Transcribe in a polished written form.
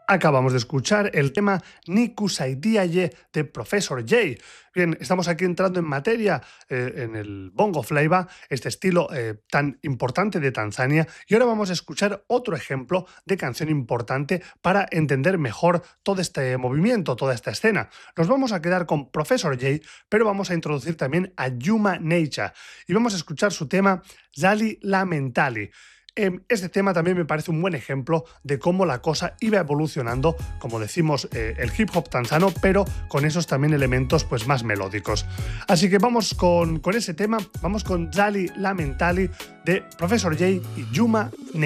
Acabamos de escuchar el tema Nikusaidiaye de Professor Jay. Bien, estamos aquí entrando en materia en el bongo flava, este estilo tan importante de Tanzania, y ahora vamos a escuchar otro ejemplo de canción importante para entender mejor todo este movimiento, toda esta escena. Nos vamos a quedar con Professor Jay, pero vamos a introducir también a Juma Nature y vamos a escuchar su tema Zali Lamentali. Este tema también me parece un buen ejemplo de cómo la cosa iba evolucionando, como decimos, el hip hop tanzano, pero con esos también elementos pues, más melódicos. Así que vamos con ese tema, vamos con Zali Lamentali de Professor Jay y Juma Nature.